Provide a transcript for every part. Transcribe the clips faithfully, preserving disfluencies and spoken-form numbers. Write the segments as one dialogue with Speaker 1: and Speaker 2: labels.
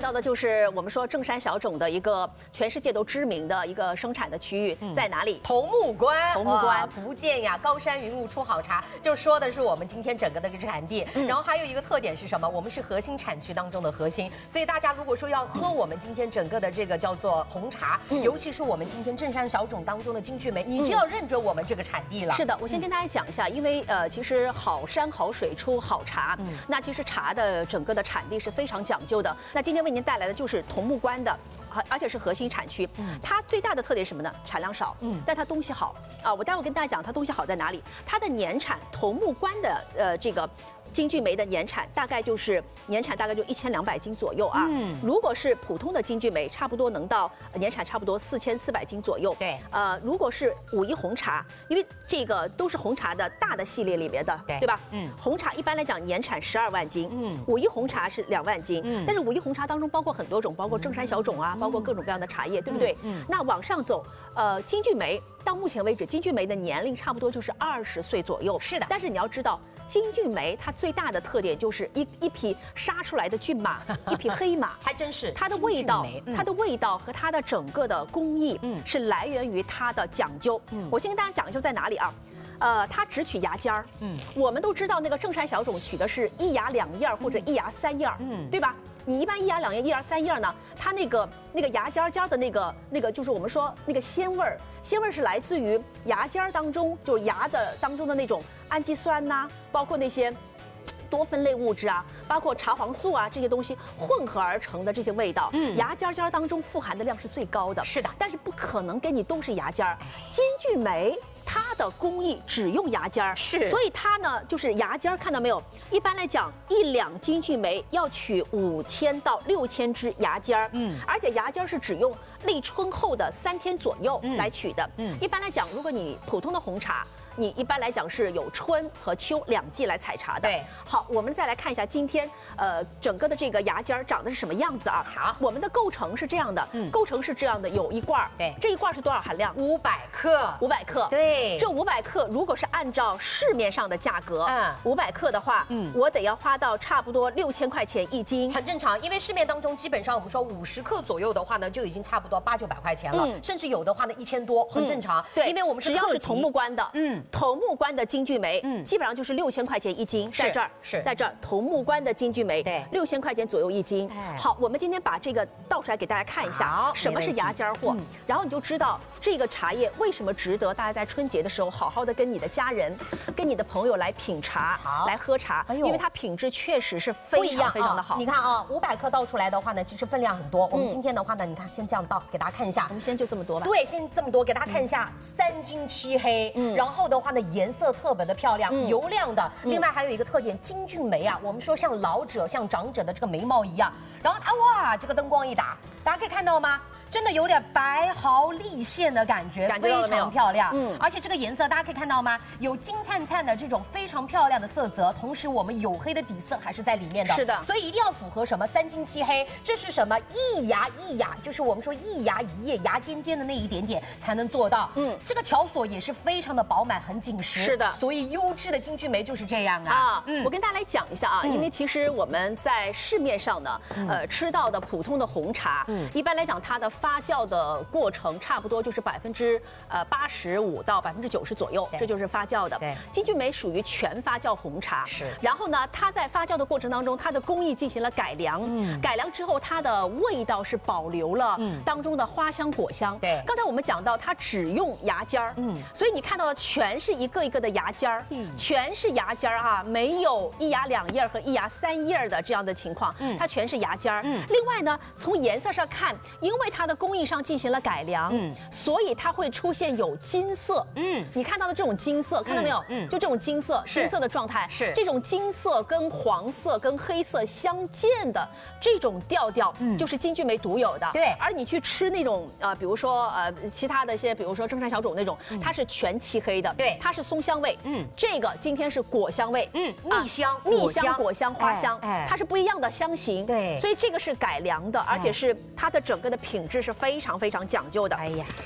Speaker 1: 到的就是我们说正山小种的一个全世界都知名的一个生产的区域，嗯、在哪里？
Speaker 2: 桐木关，
Speaker 1: 桐木关，
Speaker 2: 福建呀，高山云雾出好茶，就说的是我们今天整个的这个产地。嗯、然后还有一个特点是什么？我们是核心产区当中的核心，所以大家如果说要喝我们今天整个的这个叫做红茶，嗯、尤其是我们今天正山小种当中的金骏眉，你就要认准我们这个产地了。
Speaker 1: 是的，我先跟大家讲一下，因为呃，其实好山好水出好茶，嗯、那其实茶的整个的产地是非常讲究的。那今天为您带来的就是桐木关的。而且是核心产区，嗯、它最大的特点是什么呢？产量少，嗯，但它东西好啊。我待会跟大家讲它东西好在哪里。它的年产，桐木关的呃这个金骏眉的年产大概就是年产大概就一千两百斤左右啊。嗯，如果是普通的金骏眉，差不多能到年产差不多四千四百斤左右。
Speaker 2: 对，
Speaker 1: 呃，如果是武夷红茶，因为这个都是红茶的大的系列里面的，对对吧？嗯，红茶一般来讲年产十二万斤，嗯，武夷红茶是两万斤，嗯，但是武夷红茶当中包括很多种，包括正山小种啊。包括各种各样的茶叶，对不对？嗯，那往上走，呃，金骏眉到目前为止，金骏眉的年龄差不多就是二十岁左右。
Speaker 2: 是的，
Speaker 1: 但是你要知道，金骏眉它最大的特点就是一一匹杀出来的骏马，一匹黑马，
Speaker 2: 还真是
Speaker 1: 它的味道，
Speaker 2: 嗯、
Speaker 1: 它的味道和它的整个的工艺，嗯，是来源于它的讲究。嗯，我先跟大家讲一下在哪里啊？呃，它只取芽尖儿。嗯，我们都知道那个正山小种取的是一芽两叶或者一芽三叶，嗯，对吧？你一般一芽两叶、一芽三叶呢，它那个那个芽尖尖的那个那个，就是我们说那个鲜味儿，鲜味儿是来自于芽尖当中，就是芽的当中的那种氨基酸呐、啊，包括那些多酚类物质啊，包括茶黄素啊这些东西混合而成的这些味道，嗯，芽尖尖当中富含的量是最高的。
Speaker 2: 是的，
Speaker 1: 但是不可能给你都是芽尖儿。金骏眉它的工艺只用芽尖儿，
Speaker 2: 是，
Speaker 1: 所以它呢就是芽尖儿，看到没有？一般来讲，一两金骏眉要取五千到六千支芽尖儿，嗯，而且芽尖儿是只用立春后的三天左右来取的，嗯，一般来讲，如果你普通的红茶。你一般来讲是有春和秋两季来采茶的。
Speaker 2: 对，
Speaker 1: 好，我们再来看一下今天呃整个的这个芽尖儿长得是什么样子啊？
Speaker 2: 好，
Speaker 1: 我们的构成是这样的，嗯，构成是这样的，有一罐儿，
Speaker 2: 对，
Speaker 1: 这一罐是多少含量？
Speaker 2: 五百克，
Speaker 1: 五百克，
Speaker 2: 对，
Speaker 1: 这五百克如果是按照市面上的价格，嗯，五百克的话，嗯，我得要花到差不多六千块钱一斤，
Speaker 2: 很正常，因为市面当中基本上我们说五十克左右的话呢，就已经差不多八九百块钱了，嗯，甚至有的话呢一千多，很正常，
Speaker 1: 对，
Speaker 2: 因为我们是
Speaker 1: 只要是桐木关的，嗯，桐木关的金骏眉，嗯，基本上就是六千块钱一斤，在这儿
Speaker 2: 是
Speaker 1: 在这儿，桐木关的金骏眉，
Speaker 2: 对，
Speaker 1: 六千块钱左右一斤。好，我们今天把这个倒出来给大家看一下，什么是芽尖货，然后你就知道这个茶叶为什么值得大家在春节的时候好好的跟你的家人、跟你的朋友来品茶、来喝茶，因为它品质确实是非常非常的好。
Speaker 2: 你看啊，五百克倒出来的话呢，其实分量很多。我们今天的话呢，你看先这样倒，给大家看一下。
Speaker 1: 我们先就这么多吧。
Speaker 2: 对，先这么多，给大家看一下，三金漆黑，嗯，然后的话呢，颜色特别的漂亮。嗯、油亮的，另外还有一个特点，金骏眉啊，我们说像老者、像长者的这个眉毛一样，然后它哇，这个灯光一打，大家可以看到吗？真的有点白毫立现的感觉，
Speaker 1: 感觉
Speaker 2: 非常漂亮。嗯，而且这个颜色大家可以看到吗？有金灿灿的这种非常漂亮的色泽，同时我们黝黑的底色还是在里面的。
Speaker 1: 是的，
Speaker 2: 所以一定要符合什么三金漆黑，这是什么一芽一芽，就是我们说一芽一叶，芽尖尖的那一点点才能做到。嗯，这个条索也是非常的饱满，很紧实。
Speaker 1: 是的，
Speaker 2: 所以优质的金骏眉就是这样啊。
Speaker 1: 啊，嗯，我跟大家来讲一下啊，嗯、因为其实我们在市面上呢，嗯、呃，吃到的普通的红茶，嗯，一般来讲它的发酵的过程差不多就是百分之呃八十五到百分之九十左右，这就是发酵的。
Speaker 2: 对，
Speaker 1: 金骏眉属于全发酵红茶，
Speaker 2: 是。
Speaker 1: 然后呢，它在发酵的过程当中，它的工艺进行了改良，嗯，改良之后它的味道是保留了当中的花香果香。
Speaker 2: 对，
Speaker 1: 刚才我们讲到它只用芽尖儿，嗯，所以你看到的全是一个一个的芽尖儿，嗯，全是芽尖儿哈，没有一芽两叶和一芽三叶的这样的情况，嗯，它全是芽尖儿。嗯，另外呢，从颜色上看，因为它的工艺上进行了改良，嗯，所以它会出现有金色，嗯，你看到的这种金色，看到没有？嗯，就这种金色，金色的状态，
Speaker 2: 是
Speaker 1: 这种金色跟黄色跟黑色相间的这种调调，嗯，就是金骏眉独有的。
Speaker 2: 对，
Speaker 1: 而你去吃那种呃，比如说呃其他的一些，比如说正山小种那种，它是全漆黑的，
Speaker 2: 对，
Speaker 1: 它是松香味，嗯，这个今天是果香味，
Speaker 2: 嗯，蜜香、
Speaker 1: 蜜香、果香、花香，
Speaker 2: 哎，
Speaker 1: 它是不一样的香型，
Speaker 2: 对，
Speaker 1: 所以这个是改良的，而且是它的整个的品质是非常非常讲究的。
Speaker 2: 哎呀。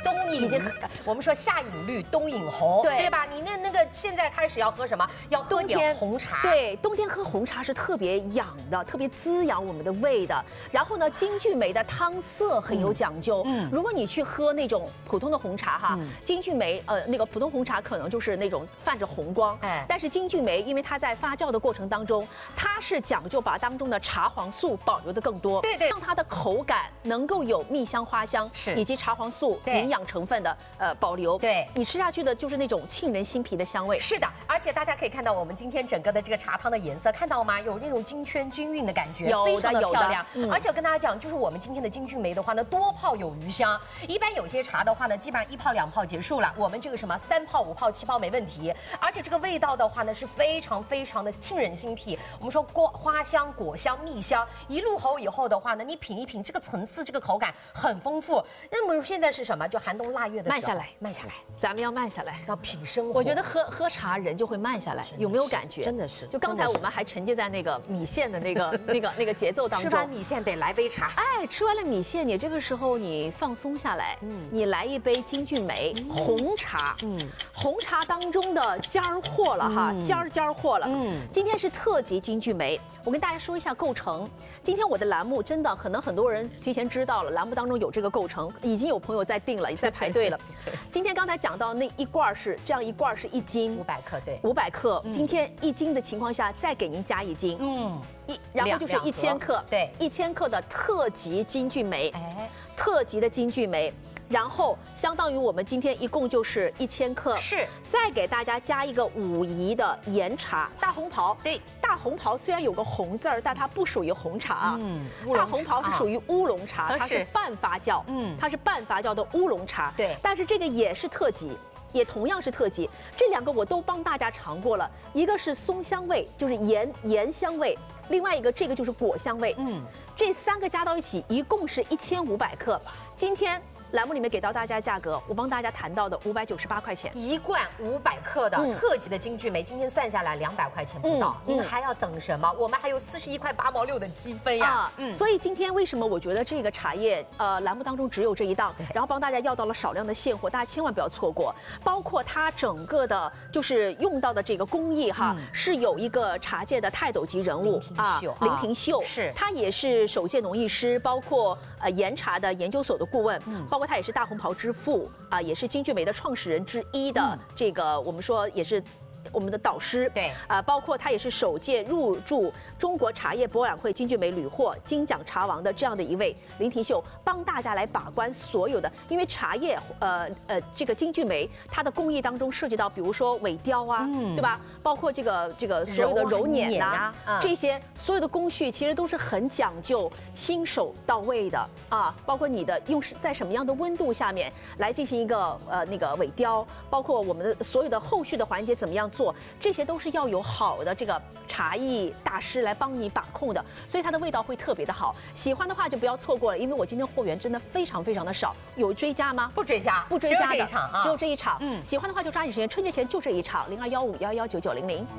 Speaker 2: 东引，我们说夏引绿，冬引红，
Speaker 1: 对
Speaker 2: 对吧？你那那个现在开始要喝什么？要喝点红茶。
Speaker 1: 对，冬天喝红茶是特别养的，特别滋养我们的胃的。然后呢，金骏眉的汤色很有讲究。嗯，如果你去喝那种普通的红茶哈，嗯、金骏眉呃那个普通红茶可能就是那种泛着红光，哎，但是金骏眉因为它在发酵的过程当中，它是讲究把当中的茶黄素保留的更多，
Speaker 2: 对对，
Speaker 1: 让它的口感能够有蜜香、花香，是以及茶黄素营养成分的呃保留。对，你吃下去的就是那种沁人心脾的香味。
Speaker 2: 是的，而且大家可以看到我们今天整个的这个茶汤的颜色，看到吗？有那种金圈均匀的感觉，
Speaker 1: 有
Speaker 2: 非常的漂亮。
Speaker 1: 嗯、
Speaker 2: 而且我跟大家讲，就是我们今天的金骏眉的话呢，多泡有余香。一般有些茶的话呢，基本上一泡两泡结束了，我们这个什么三泡、五泡、七泡没问题。而且这个味道的话呢，是非常非常的沁人心脾。我们说花花香、果香、蜜香，一入口以后的话呢，你品一品，这个层次、这个口感很丰富。那么现在是什么？就寒冬腊月的时候，
Speaker 1: 慢下来，
Speaker 2: 慢下来，
Speaker 1: 咱们要慢下来，
Speaker 2: 要品生活。
Speaker 1: 我觉得喝喝茶人就会慢下来，有没有感觉？
Speaker 2: 真的是。
Speaker 1: 就刚才我们还沉浸在那个米线的那个那个那个节奏当中。
Speaker 2: 吃完米线得来杯茶。
Speaker 1: 哎，吃完了米线，你这个时候你放松下来，嗯，你来一杯金骏眉、嗯、红茶，嗯，红茶当中的尖儿货了哈，嗯、尖儿尖儿货了，嗯，今天是特级金骏眉。我跟大家说一下构成。今天我的栏目真的可能很多人提前知道了，栏目当中有这个构成，已经有朋友在订了，也在排队了。今天刚才讲到那一罐是这样，一罐是一斤，
Speaker 2: 五百克，对，
Speaker 1: 五百克。嗯、今天一斤的情况下，再给您加一斤，嗯，一然后就是一千克，
Speaker 2: 对，
Speaker 1: 一千克的特级金骏眉，哎，特级的金骏眉。然后相当于我们今天一共就是一千克，
Speaker 2: 是，
Speaker 1: 再给大家加一个武夷的岩茶大红袍。
Speaker 2: 对，
Speaker 1: 大红袍虽然有个红字儿，但它不属于红茶啊。嗯，大红袍是属于乌龙茶，它是半发酵，嗯，它是半发酵的乌龙茶。对，但是这个也是特级。也同样是特级，这两个我都帮大家尝过了，一个是松香味，就是盐盐香味，另外一个这个就是果香味，嗯，这三个加到一起一共是一千五百克，今天。栏目里面给到大家价格，我帮大家谈到的五百九十八块钱
Speaker 2: 一罐五百克的特级的金骏眉，今天算下来两百块钱不到，嗯、您还要等什么？我们还有四十一块八毛六的积分呀！啊、
Speaker 1: 嗯，所以今天为什么我觉得这个茶叶呃栏目当中只有这一档，然后帮大家要到了少量的现货，大家千万不要错过。包括它整个的就是用到的这个工艺哈，嗯、是有一个茶界的泰斗级人物啊，林廷秀，是，他也是首届农艺师，包括呃岩茶的研究所的顾问，嗯。包括他也是大红袍之父啊，也是金骏眉的创始人之一的这个，我们说也是我们的导师。对啊，包括他也是首届入驻中国茶叶博览会金骏眉屡获金奖茶王的这样的一位林廷秀，帮大家来把关所有的，因为茶叶呃呃这个金骏眉它的工艺当中涉及到，比如说尾雕啊，嗯、对吧？包括这个这个所有的揉捻呐、啊，嗯、这些所有的工序其实都是很讲究、新手到位的啊。包括你的用在什么样的温度下面来进行一个呃那个尾雕，包括我们的所有的后续的环节怎么样做，这些都是要有好的这个茶艺大师来帮你把控的，所以它的味道会特别的好。喜欢的话就不要错过了，因为我今天货源真的非常非常的少。有追加吗？
Speaker 2: 不追加，
Speaker 1: 不追加的，
Speaker 2: 只有这一场啊，
Speaker 1: 只有这一场。嗯，喜欢的话就抓紧时间，春节前就这一场，零二幺五幺幺九九零零。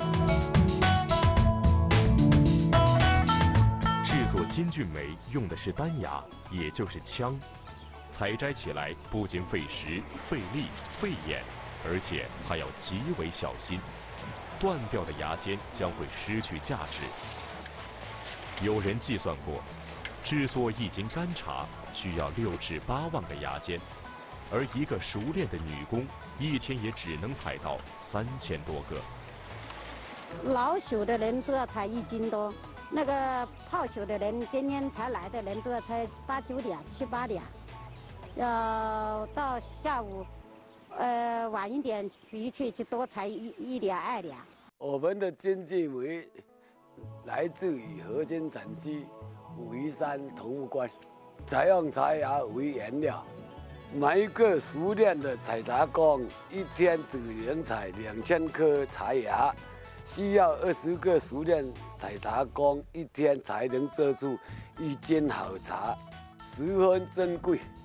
Speaker 3: 制作金骏眉用的是单芽，也就是枪，采摘起来不仅费时、费力、费眼，而且还要极为小心。断掉的芽尖将会失去价值。有人计算过，制作一斤干茶需要六至八万个芽尖，而一个熟练的女工一天也只能采到三千多个。
Speaker 4: 老手的人都要采一斤多，那个泡手的人，今天才来的人都要采八九两、七八两，要到下午。呃，晚一点回去就多采一一两二两。
Speaker 5: 我们的金骏眉来自于河间产区武夷山桐木关，采用茶芽为原料。每一个熟练的采茶工一天只能采两千颗茶芽，需要二十个熟练采茶工一天才能做出一斤好茶，十分珍贵。